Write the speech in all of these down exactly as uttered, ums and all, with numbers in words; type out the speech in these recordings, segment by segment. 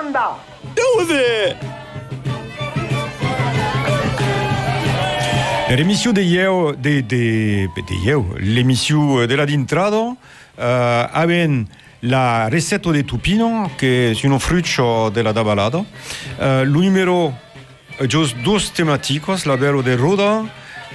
Manda! Dove? L'émission de Yeo, de, de, de Yeo, l'émission de la Dintrado, uh, aven la recetta de tupino, che è un frutto della Dabalado, uh, il numero just dos temáticos, la vero de Roda,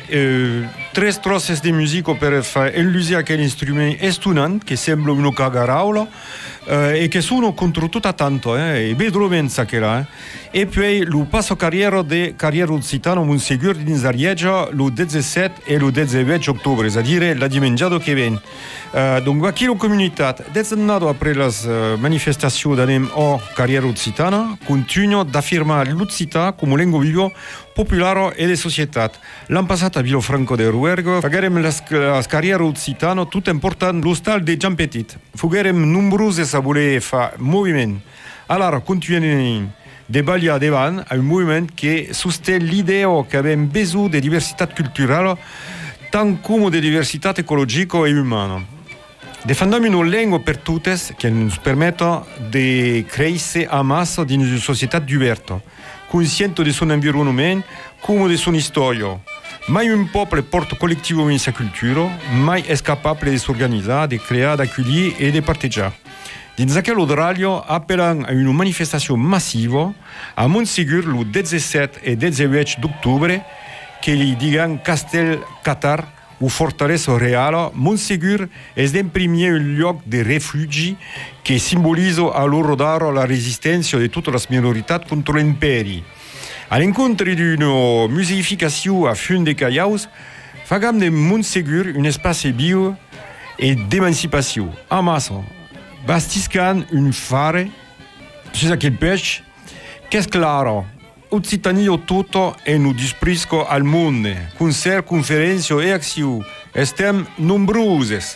uh, tres troces de musica per fare illusione a quel strumento estunante che sembra un cagaraula uh, e che sono contro tutta tanto, eh, e vedo pensa che là, eh. E poi lo passo carriera de carriera occitano un segur di Zarieggia lo diciassette e lo diciannove ottobre, c'est-à-dire la dimengiato che viene. Uh, donc, aquí la comunità, desde après las uh, manifestazioni d'anem o carriera occitana, continua ad affermare l'Occità come lingua viva, popolare e di società. L'anno passato a Vilo Franco de Ruergo, fagerem la, la carriera occitana, tutto importante, lo stal de Jean Petit. Fugerem numerose a voler fare movimento. Allora, continuiamo de baglia devan a un movimento che sostiene l'idea che abbiamo bisogno di diversità culturale, tant come di diversità ecologica e umana. Defendiamo una lingua per tutti che ci permette di crescere a massa in una società diversa, consciente del suo environnemento come della sua storia. Mai un popolo porta collettivamente sa cultura, mai è capace di si organizzare, di creare, di accogliere e di parteggiare. Dans aquel orario appellant a una manifestazione massiva a Montségur il diciassette e diciannove d'ottobre che gli digan Castel Catar o Fortaleza Reale. Montségur è in primo un luogo di rifugi che simbolizza a loro dare la resistenza di tutte le minorità contro l'impero. All'incontro di una musificazione a Fun de Callaus, facciamo di Montségur un spazio bio e di emancipazione. A massa, bastiscan un fare, c'è che il pesce, che è chiaro, Occitania tutto e nu disprisco al mondo, concert, conferenze e azioni, estem nombreuses.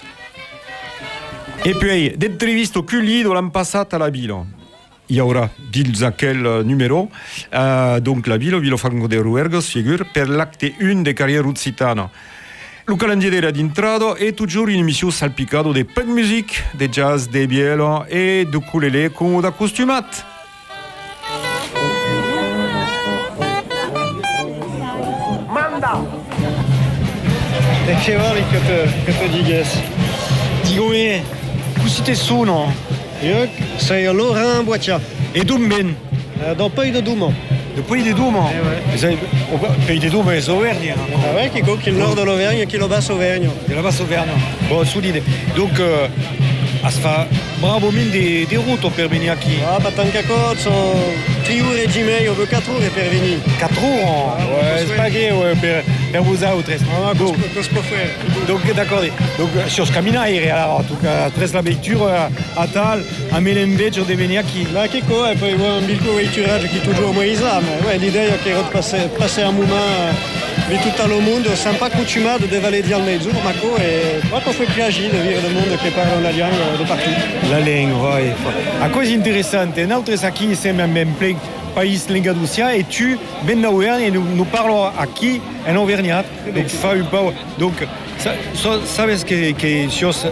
E poi, d'interviste cueillies l'anno passato alla Vilo. Il y aura, dit quel numéro, euh, donc la Vilo, Vilo Franco de Ruergos, figure, per l'acte un de carriera occitana. Le calendrier de la Dintrado è toujours une émission salpicado de punk music, de jazz, de bielo e de ukulele come da costumat. Manda! E che vuoi che te, che te digues? Digome, così sono? Io sei Laurent Boitia, E dumben? euh, dans Pays de Doumont. Le Pays des Dômes. Eh ouais. Le Pays des Dômes, c'est Auvergne. Ah ouais, qui go, qui est le nord de l'Auvergne et qui est le bas Auvergne. De la basse Auvergne. Bon, solide. Donc, euh, a se fa bravo mine des, des routes per venire aquí. Ah, pas tant qu'à côte, sont Triour et Jimei, on veut quatre jours et per venir. quatre jours? Ah, Ouais, c'est pas gay, ouais, per, per vous autres. Ah, Go. qu'est-ce qu'on fait? Donc, d'accord. Donc, sur ce caminaire, alors, en tout cas, tres la veitura a tal, a melemveggio de venire aquí. Là, che co, e poi vuoi un bilco veituraggio che toujours mai là, mais ouais, l'idée è che passer, passer un moment di tutto il mondo, sempre accoutumato di valer dire mezzo, ma co, e proprio fai piacere di vivere nel mondo che parla la lingua di partout. La lingua, ouais. A cosa interessante, nosaltres aquí siamo en plein país lingaducia e tu ben d'Auvergne e nous parlons aquí en auvergnat, donc fa un peu, donc sa, so, sabes que, que si os